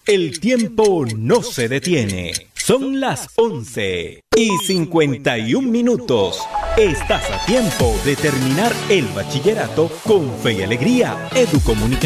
El tiempo no se detiene. Son las 11:51. Estás a tiempo de terminar el bachillerato con fe y alegría. Educomunicación.